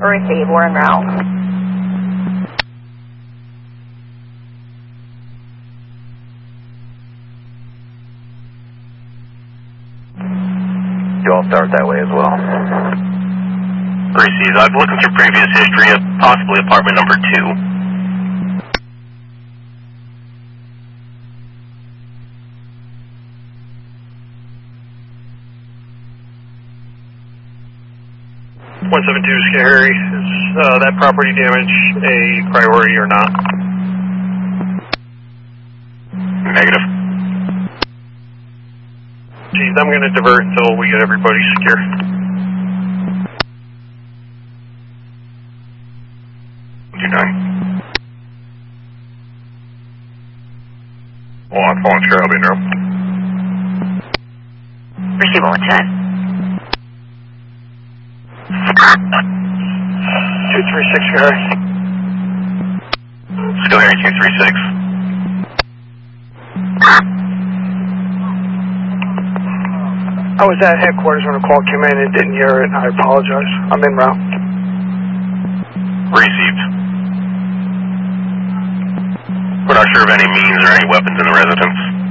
Receive, we're en route. You all start that way as well. Receive, I've looked at your previous history of possibly apartment number 2. Scary. Is that property damage a priority or not? Negative. Geez, I'm going to divert until we get everybody secure. What you doing? Well, I'm falling sure I'll be in room. Receive 110. 236, Gary. Still hearing 236. I was at headquarters when the call came in and didn't hear it. I apologize. I'm en route. Received. We're not sure of any means or any weapons in the residence.